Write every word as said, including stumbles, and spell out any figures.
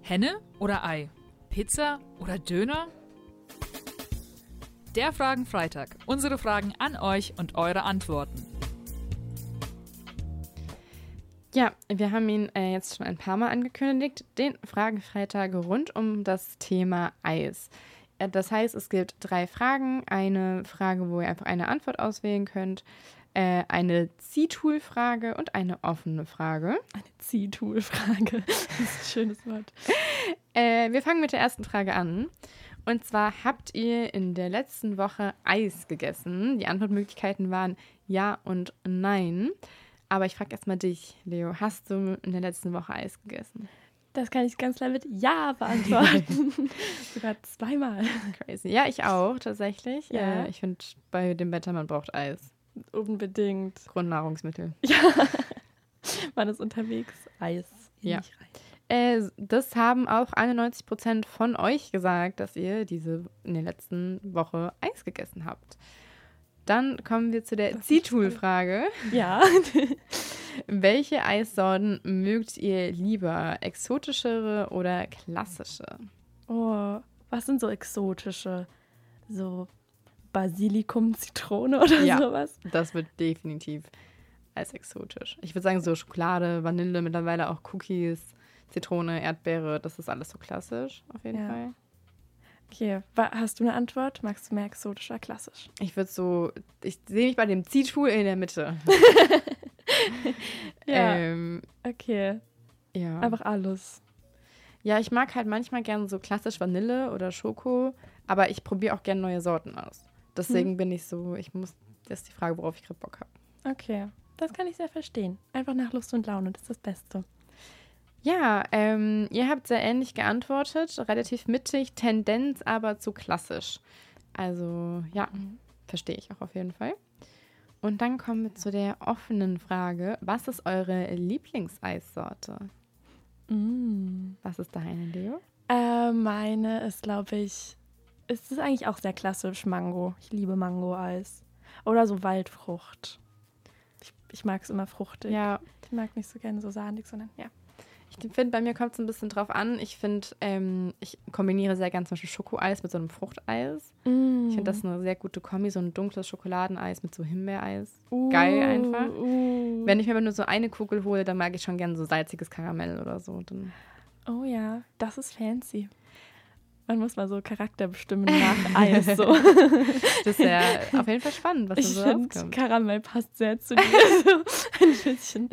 Henne oder Ei? Pizza oder Döner? Der Fragenfreitag. Unsere Fragen an euch und eure Antworten. Ja, wir haben ihn äh, jetzt schon ein paar Mal angekündigt, den Fragenfreitag rund um das Thema Eis. Äh, das heißt, es gibt drei Fragen. Eine Frage, wo ihr einfach eine Antwort auswählen könnt, äh, eine Ziehtool-Frage und eine offene Frage. Eine Ziehtool-Frage, das ist ein schönes Wort. Äh, wir fangen mit der ersten Frage an. Und zwar, habt ihr in der letzten Woche Eis gegessen? Die Antwortmöglichkeiten waren ja und nein. Aber ich frage erstmal dich, Leo. Hast du in der letzten Woche Eis gegessen? Das kann ich ganz klar mit Ja beantworten. Sogar zweimal. Crazy. Ja, ich auch, tatsächlich. Ja. Äh, ich finde, bei dem Wetter, man braucht Eis. Unbedingt. Grundnahrungsmittel. Ja. Man ist unterwegs. Eis. Ja. Nicht rein. Äh, das haben auch einundneunzig Prozent von euch gesagt, dass ihr diese in der letzten Woche Eis gegessen habt. Dann kommen wir zu der Das ist Ziehtool-Frage. Ja. Welche Eissorten mögt ihr lieber? Exotischere oder klassische? Oh, was sind so exotische? So Basilikum, Zitrone oder Ja. sowas? Das wird definitiv als exotisch. Ich würde sagen, so Schokolade, Vanille, mittlerweile auch Cookies, Zitrone, Erdbeere, das ist alles so klassisch auf jeden Ja. Fall. Okay, wa- hast du eine Antwort? Magst du mehr exotisch oder klassisch? Ich würde so, ich sehe mich bei dem Ziehtool in der Mitte. Ja. Ähm, Okay, ja. einfach alles. Ja, ich mag halt manchmal gerne so klassisch Vanille oder Schoko, aber ich probiere auch gerne neue Sorten aus. Deswegen Hm. bin ich so, ich muss, das ist die Frage, worauf ich gerade Bock habe. Okay, das kann ich sehr verstehen. Einfach nach Lust und Laune, das ist das Beste. Ja, ähm, ihr habt sehr ähnlich geantwortet, relativ mittig, Tendenz aber zu klassisch. Also ja, verstehe ich auch auf jeden Fall. Und dann kommen wir zu der offenen Frage, was ist eure Lieblingseissorte? Mm. Was ist deine, Leo? Äh, meine ist, glaube ich, es ist eigentlich auch sehr klassisch Mango. Ich liebe Mango-Eis. Oder so Waldfrucht. Ich, ich mag es immer fruchtig. Ja, Ich mag nicht so gerne so sahnig, sondern ja. ich finde, bei mir kommt es ein bisschen drauf an. Ich finde, ähm, ich kombiniere sehr gerne zum Beispiel Schokoeis mit so einem Fruchteis. Mm. Ich finde das eine sehr gute Kombi, so ein dunkles Schokoladeneis mit so Himbeereis. uh, geil einfach. Uh. Wenn ich mir aber nur so eine Kugel hole, dann mag ich schon gerne so salziges Karamell oder so. Dann Oh ja, das ist fancy. Man muss mal so Charakter bestimmen nach Eis. So. das ist ja auf jeden Fall spannend, was da Ich so finde, rauskommt. Karamell passt sehr zu dir. So ein bisschen